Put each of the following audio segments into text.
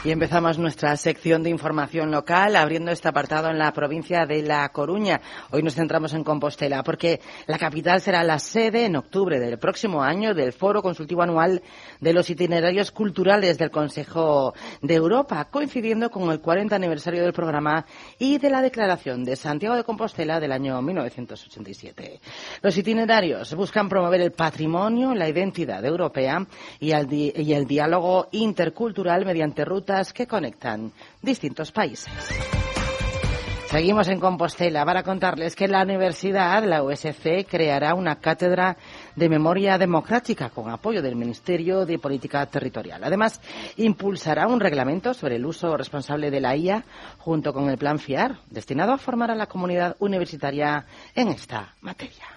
Y empezamos nuestra sección de información local abriendo este apartado en la provincia de La Coruña. Hoy nos centramos en Compostela porque la capital será la sede en octubre del próximo año del Foro Consultivo Anual de los Itinerarios Culturales del Consejo de Europa, coincidiendo con el 40 aniversario del programa y de la Declaración de Santiago de Compostela del año 1987. Los itinerarios buscan promover el patrimonio, la identidad europea y el diálogo intercultural mediante rutas que conectan distintos países. Seguimos en Compostela para contarles que la universidad, la USC, creará una cátedra de memoria democrática con apoyo del Ministerio de Política Territorial. Además, impulsará un reglamento sobre el uso responsable de la IA junto con el Plan FIAR, destinado a formar a la comunidad universitaria en esta materia.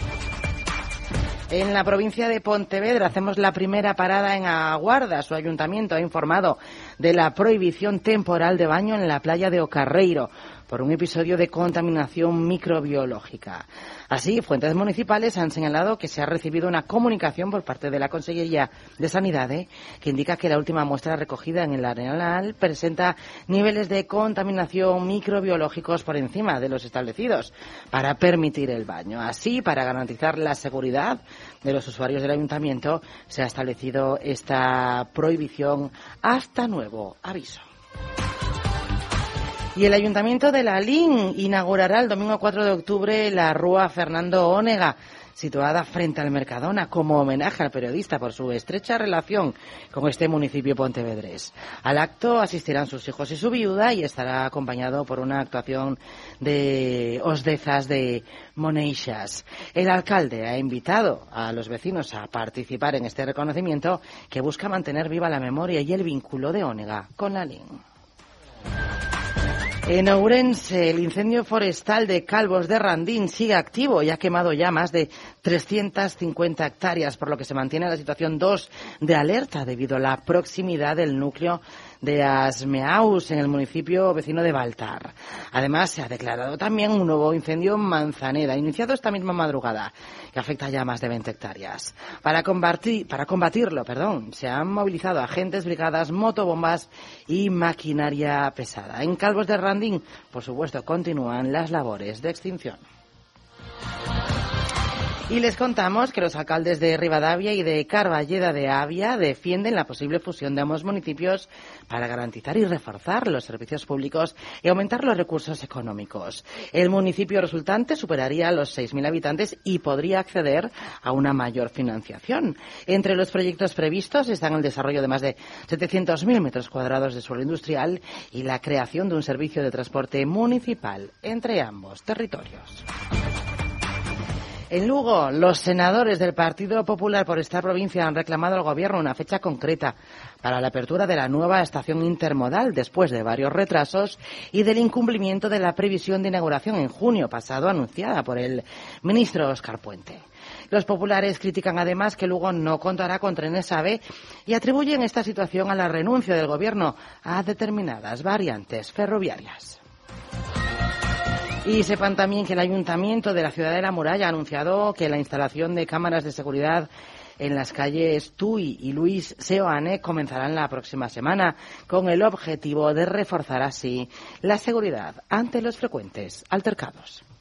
En la provincia de Pontevedra hacemos la primera parada en Aguarda. Su ayuntamiento ha informado de la prohibición temporal de baño en la playa de Ocarreiro por un episodio de contaminación microbiológica. Así, fuentes municipales han señalado que se ha recibido una comunicación por parte de la Consellería de Sanidad que indica que la última muestra recogida en el Arenal presenta niveles de contaminación microbiológicos por encima de los establecidos para permitir el baño. Así, para garantizar la seguridad de los usuarios del ayuntamiento, se ha establecido esta prohibición hasta nuevo aviso. Y el Ayuntamiento de Lalín inaugurará el domingo 4 de octubre la Rúa Fernando Ónega, situada frente al Mercadona, como homenaje al periodista por su estrecha relación con este municipio pontevedrés. Al acto asistirán sus hijos y su viuda y estará acompañado por una actuación de Os Dezas de Moneixas. El alcalde ha invitado a los vecinos a participar en este reconocimiento que busca mantener viva la memoria y el vínculo de Ónega con Lalín. En Ourense, el incendio forestal de Calvos de Randín sigue activo y ha quemado ya más de 350 hectáreas, por lo que se mantiene la situación 2 de alerta debido a la proximidad del núcleo de Asmeaus en el municipio vecino de Baltar. Además, se ha declarado también un nuevo incendio en Manzaneda, iniciado esta misma madrugada, que afecta ya más de 20 hectáreas. Para combatirlo, se han movilizado agentes, brigadas, motobombas y maquinaria pesada. En Calvos de Randín, por supuesto, continúan las labores de extinción. Y les contamos que los alcaldes de Ribadavia y de Carballeda de Avia defienden la posible fusión de ambos municipios para garantizar y reforzar los servicios públicos y aumentar los recursos económicos. El municipio resultante superaría los 6.000 habitantes y podría acceder a una mayor financiación. Entre los proyectos previstos están el desarrollo de más de 700.000 metros cuadrados de suelo industrial y la creación de un servicio de transporte municipal entre ambos territorios. En Lugo, los senadores del Partido Popular por esta provincia han reclamado al Gobierno una fecha concreta para la apertura de la nueva estación intermodal después de varios retrasos y del incumplimiento de la previsión de inauguración en junio pasado anunciada por el ministro Óscar Puente. Los populares critican además que Lugo no contará con trenes AVE y atribuyen esta situación a la renuncia del Gobierno a determinadas variantes ferroviarias. Y sepan también que el Ayuntamiento de la Ciudad de la Muralla ha anunciado que la instalación de cámaras de seguridad en las calles Tui y Luis Seoane comenzarán la próxima semana con el objetivo de reforzar así la seguridad ante los frecuentes altercados.